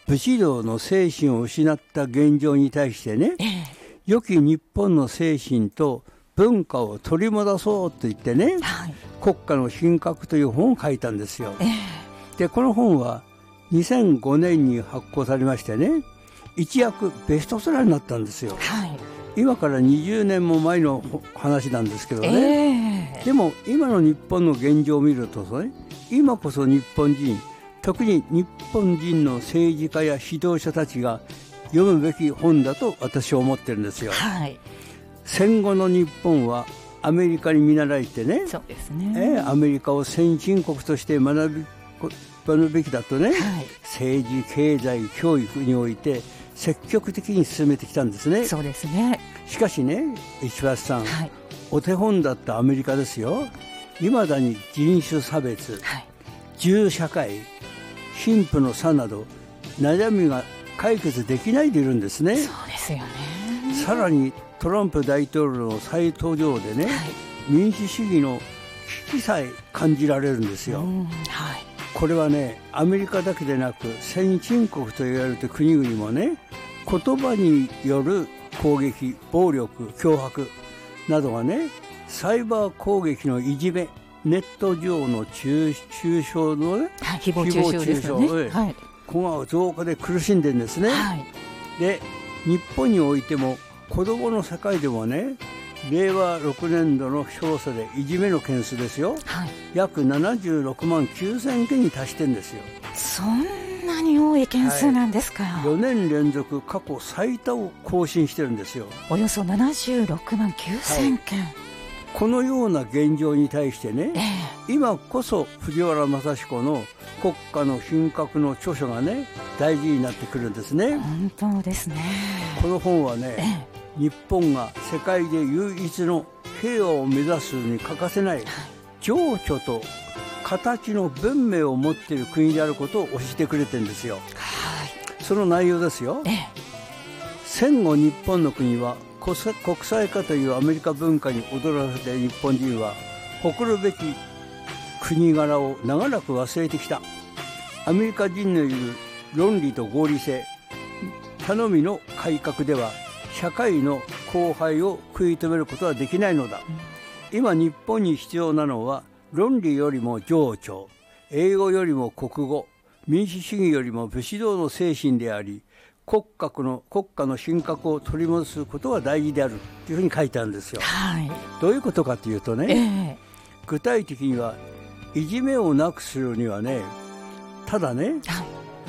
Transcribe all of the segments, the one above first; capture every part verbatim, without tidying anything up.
武士道の精神を失った現状に対してね、えー、良き日本の精神と文化を取り戻そうと言ってね、はい、国家の品格という本を書いたんですよ、えー、でこの本はにせんごねんに発行されましてね、一躍ベストセラーになったんですよ、はい、今からにじゅうねんも前の話なんですけどね、えー、でも今の日本の現状を見るとね、今こそ日本人、特に日本人の政治家や指導者たちが読むべき本だと私は思ってるんですよ、はい、戦後の日本はアメリカに見習いてね、そうですね、えー、アメリカを先進国として学び学ぶべきだとね、はい、政治、経済、教育において積極的に進めてきたんですね。そうですね。しかしね、石橋さん、はい、お手本だったアメリカですよ、いまだに人種差別、はい、銃社会、貧富の差など悩みが解決できないでいるんですね。そうですよね。さらにトランプ大統領の再登場でね、はい、民主主義の危機さえ感じられるんですよ、うんはい、これはね、アメリカだけでなく先進国と言われる国々もね、言葉による攻撃、暴力、脅迫などがね、サイバー攻撃のいじめ、ネット上の中中傷の、ねはい、誹謗中傷ですよね、はい、この増加で苦しんでるんですね、はい、で日本においても子どもの世界でもね、れいわろくねんどの調査でいじめの件数ですよ、はい、約ななじゅうろくまんきゅうせんけんに達してるんですよ。そんなに多い件数なんですか、はい、よねん連続過去最多を更新してるんですよ。およそななじゅうろくまんきゅうせんけん、はい、このような現状に対してね、えー、今こそ藤原正彦の国家の品格の著書がね、大事になってくるんですね。本当ですね。この本はね、えー、日本が世界で唯一の平和を目指すに欠かせない情緒と形の文明を持っている国であることを教えてくれてるんですよ、はい、その内容ですよ、えー、戦後日本の国は国際化というアメリカ文化に踊らせて日本人は誇るべき国柄を長らく忘れてきた。アメリカ人のいる論理と合理性、頼みの改革では社会の荒廃を食い止めることはできないのだ、うん、今日本に必要なのは論理よりも情緒、英語よりも国語、民主主義よりも武士道の精神であり、国家の国家の品格を取り戻すことが大事であるというふうに書いてあるんですよ、はい、どういうことかというとね、えー、具体的にはいじめをなくするにはね、ただね、はい、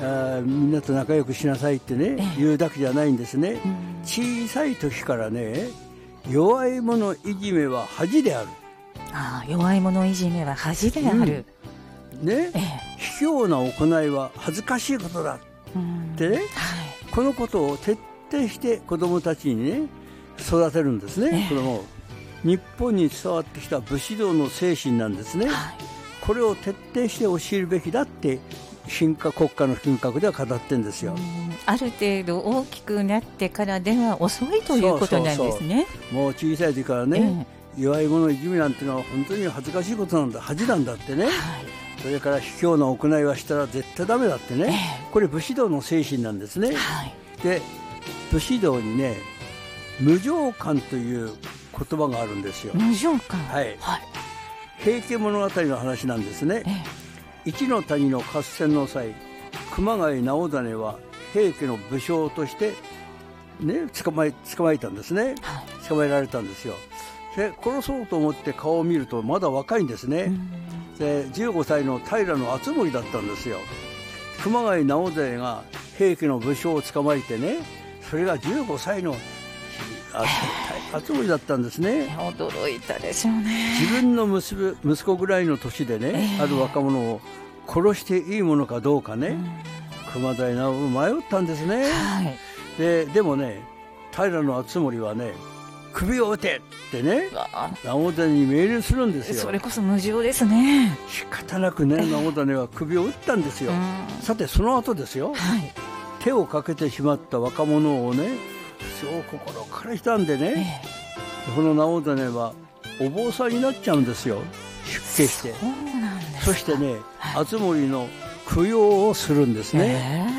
あみんなと仲良くしなさいってね、えー、言うだけじゃないんですね、うん、小さい時からね、弱い者いじめは恥である。ああ、弱い者いじめは恥である、うん、ね、えー、卑怯な行いは恥ずかしいことだってね、はい、このことを徹底して子どもたちにね、育てるんですね、えー、これも日本に伝わってきた武士道の精神なんですね、はい、これを徹底して教えるべきだって品格、国家の品格では語ってるんですよ。ある程度大きくなってからでは遅いということなんですね。そうそうそう、もう小さい時からね、えー、弱い者いじめなんてのは本当に恥ずかしいことなんだ、恥なんだってね、はい、それから卑怯な行いはしたら絶対ダメだってね、えー、これ武士道の精神なんですね、はい、で武士道にね、無常観という言葉があるんですよ。無常観、はい、はい、平家物語の話なんですね、えー、一の谷の合戦の際、熊谷直実は平家の武将として、ね、捕まえ、捕まえたんですね、はい、捕まえられたんですよ。で殺そうと思って顔を見るとまだ若いんですね。でじゅうごさいの平敦盛だったんですよ。熊谷直実が平家の武将を捕まえてね、それがじゅうごさいの敦盛だったんですね。驚いたでしょうね。自分の娘息子ぐらいの年でね、えー、ある若者を殺していいものかどうかね、うん、熊谷直迷ったんですね、はい、で, でもね、平敦盛はね、首を打てってね、直実に命令するんですよ。それこそ無情ですね。仕方なくね、直実は首を打ったんですよ、うん、さてその後ですよ、はい、手をかけてしまった若者をね、そう心からしたんでね、えー、この直実はお坊さんになっちゃうんですよ、出家して。そうなんですか。そしてね、敦盛の供養をするんですね、